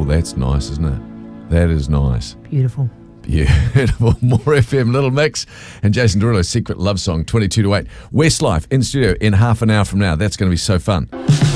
Oh, that's nice, isn't it? That is nice. Beautiful. Beautiful. More FM, Little Mix, and Jason Derulo's Secret Love Song, 22 to 8. Westlife in studio in half an hour from now. That's going to be so fun.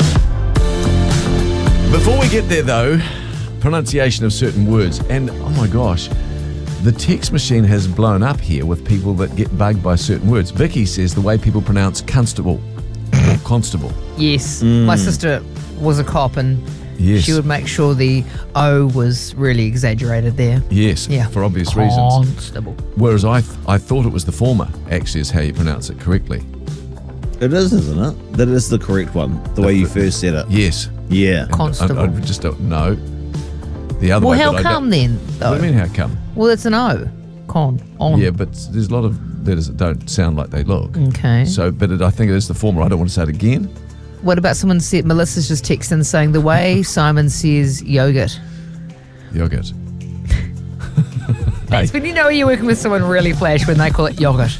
Before we get there, though, pronunciation of certain words. And, oh my gosh, the text machine has blown up here with people that get bugged by certain words. Vicky says the way people pronounce constable or constable. Yes. My sister was a cop and Yes. she would make sure the O was really exaggerated there. Yes, Yeah. for obvious reasons. Constable. Whereas I thought it was the former, actually, is how you pronounce it correctly. It is, isn't it? That is the correct one, the way you first said it. Yes. Yeah. Constable. I just don't know. The other Well, way. how but I come don't- then, What though? do you mean, how come? Well, it's an O. On. Yeah, but there's a lot of letters that don't sound like they look. Okay. So, but I think it is the former. I don't want to say it again. What about someone said, Melissa's just texting saying the way Simon says yogurt. Yogurt. That's when you know you're working with someone really flash when they call it yogurt.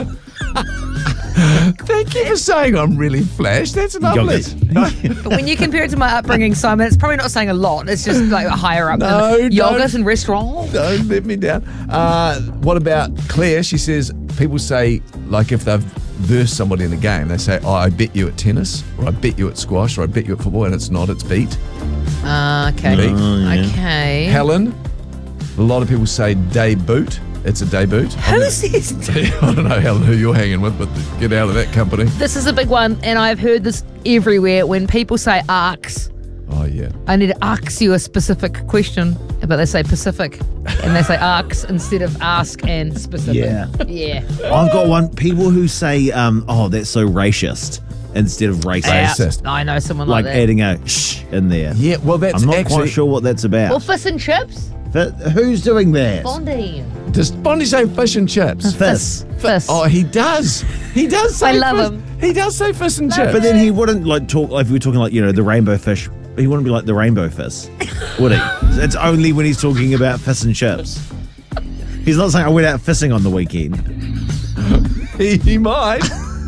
Thank you for saying I'm really flash. That's lovely. Yogurt. But when you compare it to my upbringing, Simon, it's probably not saying a lot. It's just like higher up No, than yogurt don't. and restaurant. Don't let me down. What about Claire? She says people say, like, if they've versed somebody in a game, they say, oh, I bet you at tennis, or I bet you at squash, or I bet you at football, and it's not, it's beat. Okay. Beat. Okay. Helen, a lot of people say day boot. It's a day boot. Who says I don't know, Helen, who you're hanging with, but get out of that company. This is a big one, and I've heard this everywhere. When people say arcs, Oh, yeah. I need to ask you a specific question, but they say Pacific, and they say arcs instead of ask and specific. Yeah. Yeah. I've got one. People who say, oh, that's so racist instead of racist. Racist. I know someone Like like that. adding a shh in there. Yeah, well, that's I'm not actually... quite sure what that's about. Well, fish and chips? Who's doing that? Bondi. Does Bondi say fish and chips? Fish. Fish. Oh, he does. He does say I love fish. him. He does say fish and chips. But then he wouldn't like talk like if we were talking like, you know, the rainbow fish. He wouldn't be like the rainbow fish, would he? It's only when he's talking about fish and chips. He's not saying I went out fishing on the weekend. He might.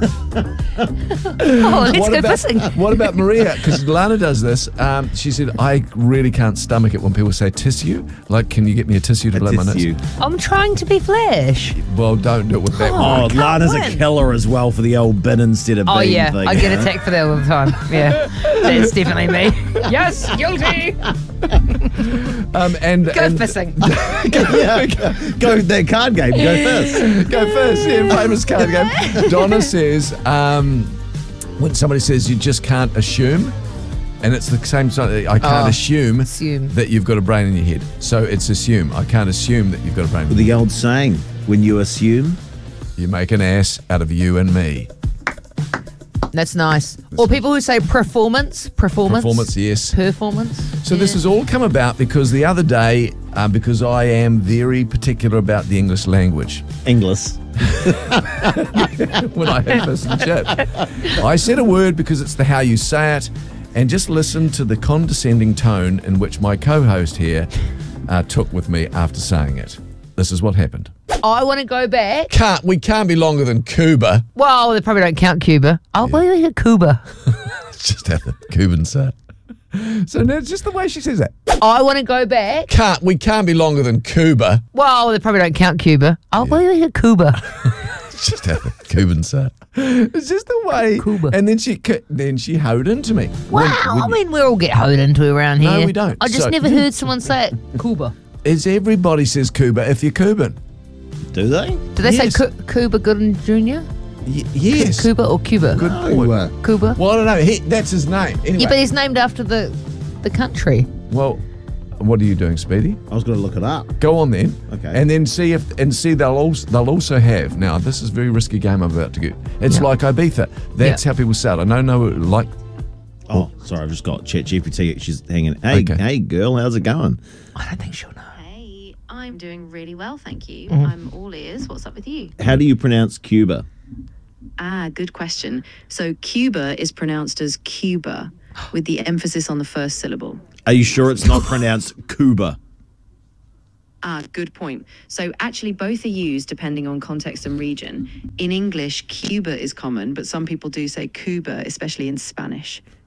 Oh, let's go fishing. What about Maria? Because Lana does this. She said, I really can't stomach it when people say tissue. Like, can you get me a tissue to blow my Tissue. nose? I'm trying to be flash. Well, don't do it with that Oh, one. Lana's a win. killer as well for the old bin instead of Oh, bean yeah. thing. I get attacked for that all the time. Yeah. That's definitely me. Yes, guilty. And Go fishing. Yeah. Go that card game. Go fish. Go first. Yeah, famous card game. Donna says, when somebody says you just can't assume, and it's the same sort. I can't assume that you've got a brain in your head. So it's assume. I can't assume that you've got a brain in your head. The old saying: when you assume, You make an ass out of you and me. That's nice. Or people who say performance. Performance, yes. Performance. So this has all come about because the other day, because I am very particular about the English language. English. When I have fish and chips, I said a word because it's the how you say it, and just listen to the condescending tone in which my co-host here took with me after saying it. This is what happened. I want to go back. We can't be longer than Cuba. Well, they probably don't count Cuba. Oh, well, you get Cuba. Just have the Cubans say it. So now it's just the way she says that. I want to go back. We can't be longer than Cuba. Well, they probably don't count Cuba. Oh, well, you get Cuba. Just have the Cubans say it. It's just the way. Cuba. And then she hoed into me. Wow. I mean, we all get hoed into around here. No, we don't. I just So- never heard someone say it. Cuba. Is everybody says Cuba if you're Cuban? Do they? Do they Yes. say Cuba Gooden Jr.? Yes. Cuba or Cuba? Good point. Cuba. Well, I don't know. That's his name. Anyway. Yeah, but he's named after the country. Well, what are you doing, Speedy? I was going to look it up. Go on then. Okay. And then see they'll also have. Now, this is a very risky game I'm about to get. It's Yeah. like Ibiza. That's how people say it. I don't know, like. Oh, sorry, I've just got ChatGPT. She's hanging. Hey, Okay. hey, girl, how's it going? I don't think she'll know. Hey, I'm doing really well, thank you. Mm-hmm. I'm all ears. What's up with you? How do you pronounce Cuba? Good question. So Cuba is pronounced as Cuba, with the emphasis on the first syllable. Are you sure it's not pronounced Cuba? Good point. So actually both are used depending on context and region. In English, Cuba is common, but some people do say Cuba, especially in Spanish.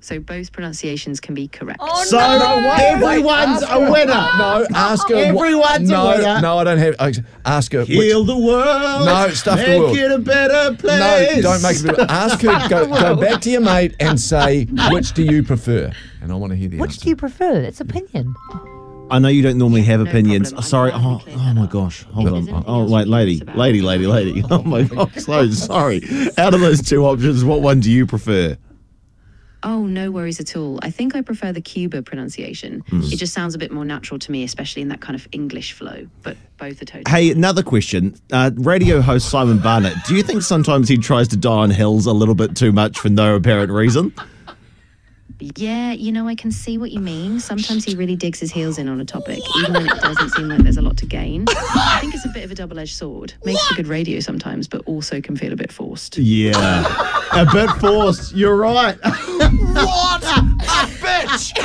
So both pronunciations can be correct. Oh, So everyone's a winner. No, ask her. Everyone's a winner. No, I don't have. Ask her. Heal the world. No, stuff the world. Make it a better place. No, don't make it. Ask her. Go back to your mate and say, which do you prefer? And I want to hear the Which answer. do you prefer? It's opinion. I know you don't normally have No opinions. problem. Sorry. I'm glad we Oh cleared that my up. gosh. Hold Is on. there anything Oh, else wait, you're lady. curious about? Lady. Oh my gosh. So sorry. Out of those two options, what one do you prefer? Oh, no worries at all. I think I prefer the Cuba pronunciation. It just sounds a bit more natural to me, especially in that kind of English flow. But both are totally. Hey, another question. Radio host Simon Barnett, do you think sometimes he tries to die on hills a little bit too much for no apparent reason? Yeah, I can see what you mean. Sometimes he really digs his heels in on a topic, even when it doesn't seem like there's a lot to gain. I think it's a bit of a double-edged sword. Makes for good radio sometimes, but also can feel a bit forced. Yeah. A bit forced. You're right. What a bitch!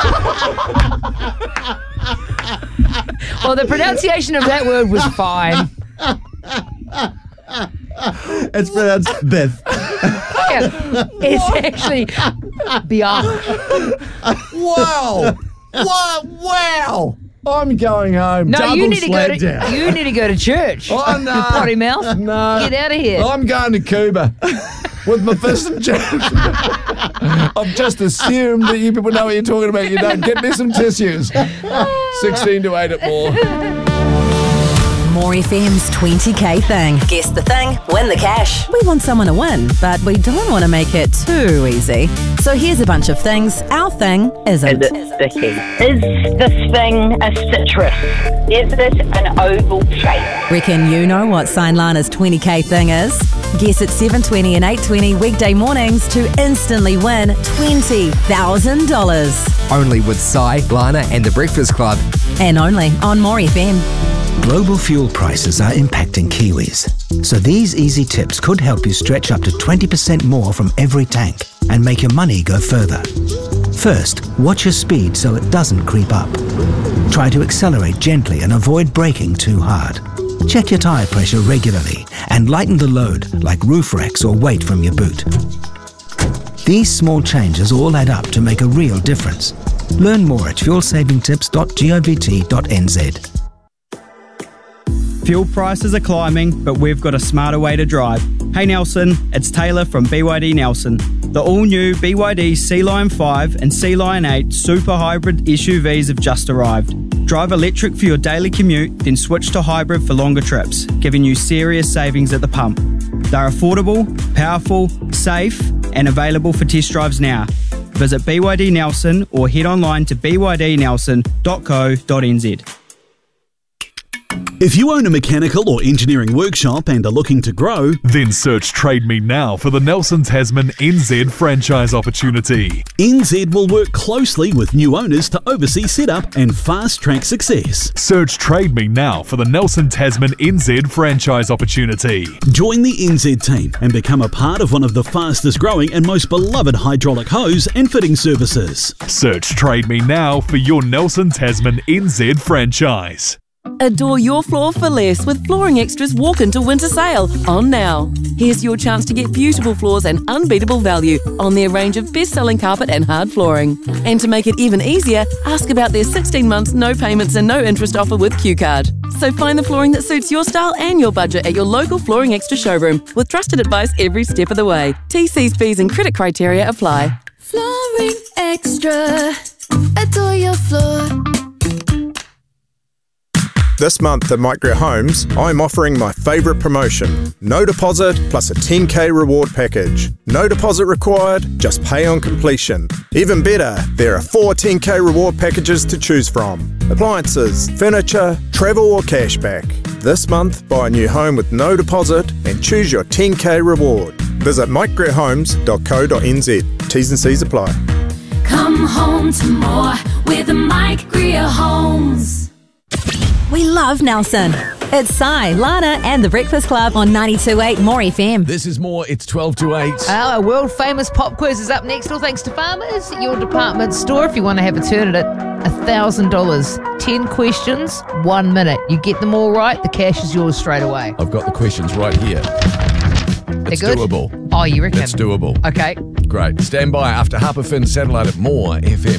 Well, the pronunciation of that word was fine. It's pronounced Biff. Yeah. It's actually Biach. Wow! Wow! I'm going home. No, Double you need to go slam down. you need to go to church. Oh, no. You potty mouth. No. Get out of here. I'm going to Cuba with my fist and chips. I've just assumed that you people know what you're talking about. You don't. Get me some tissues. 16 to 8 at more. More FM's 20k thing. Guess the thing, win the cash. We want someone to win, but we don't want to make it too easy. So here's a bunch of things. Our thing isn't. Is it sticky? Is this thing a citrus? Is it an oval shape? Reckon you know what Sign Lana's 20k thing is? Guess at 7:20 and 8:20 weekday mornings to instantly win $20,000. Only with Sai, Lana and The Breakfast Club. And only on More FM. Global fuel prices are impacting Kiwis. So these easy tips could help you stretch up to 20% more from every tank and make your money go further. First, watch your speed so it doesn't creep up. Try to accelerate gently and avoid braking too hard. Check your tyre pressure regularly and lighten the load like roof racks or weight from your boot. These small changes all add up to make a real difference. Learn more at fuelsavingtips.govt.nz. Fuel prices are climbing, but we've got a smarter way to drive. Hey Nelson, it's Taylor from BYD Nelson. The all-new BYD Sea Lion 5 and Sea Lion 8 super hybrid SUVs have just arrived. Drive electric for your daily commute, then switch to hybrid for longer trips, giving you serious savings at the pump. They're affordable, powerful, safe, and available for test drives now. Visit BYD Nelson or head online to bydnelson.co.nz. If you own a mechanical or engineering workshop and are looking to grow, then search Trade Me Now for the Nelson Tasman NZ franchise opportunity. NZ will work closely with new owners to oversee setup and fast-track success. Search Trade Me Now for the Nelson Tasman NZ franchise opportunity. Join the NZ team and become a part of one of the fastest growing and most beloved hydraulic hose and fitting services. Search Trade Me Now for your Nelson Tasman NZ franchise. Adore your floor for less with Flooring Extra's Walk Into Winter Sale on now. Here's your chance to get beautiful floors and unbeatable value on their range of best-selling carpet and hard flooring. And to make it even easier, ask about their 16 months no payments and no interest offer with Q-Card. So find the flooring that suits your style and your budget at your local Flooring Extra showroom with trusted advice every step of the way. TC's fees and credit criteria apply. Flooring Extra. Adore your floor. This month at Micro Homes, I'm offering my favourite promotion. No deposit plus a 10k reward package. No deposit required, just pay on completion. Even better, there are 4 10k reward packages to choose from. Appliances, furniture, travel or cashback. This month, buy a new home with no deposit and choose your 10k reward. Visit microhomes.co.nz. T's and C's apply. Come home to more with Mike Greer Homes. We love Nelson. It's Sai, Lana and The Breakfast Club on 92.8 More FM. This is more. It's 12 to 8. Our world famous pop quiz is up next. All thanks to Farmers, your department store. If you want to have a turn at it, $1,000. 10 questions, 1 minute. You get them all right, the cash is yours straight away. I've got the questions right here. It's good? doable. Oh, you reckon? It's doable. Okay. Great. Stand by after Harper Finn Satellite at More FM.